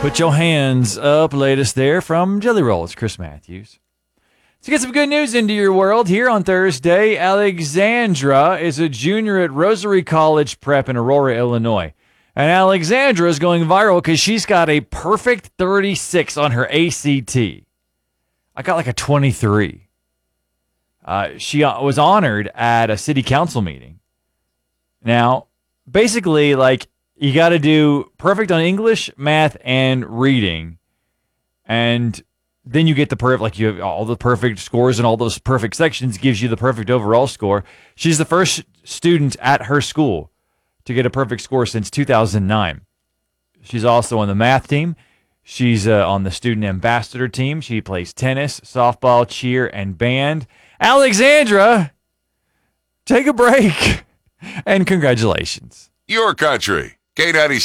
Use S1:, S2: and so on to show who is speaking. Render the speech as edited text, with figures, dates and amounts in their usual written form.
S1: Put your hands up, latest there from Jelly Rolls, Chris Matthews. To get some good news into your world here on Thursday, Alexandra is a junior at Rosary College Prep in Aurora, Illinois. And Alexandra is going viral because she's got a perfect 36 on her ACT. I got like a 23. She was honored at a city council meeting. Now, basically, like, you got to do perfect on English, math, and reading. And then you get the perfect, like, you have all the perfect scores and all those perfect sections gives you the perfect overall score. She's the first student at her school to get a perfect score since 2009. She's also on the math team. She's on the student ambassador team. She plays tennis, softball, cheer, and band. Alexandra, take a break and congratulations.
S2: Your country, K96.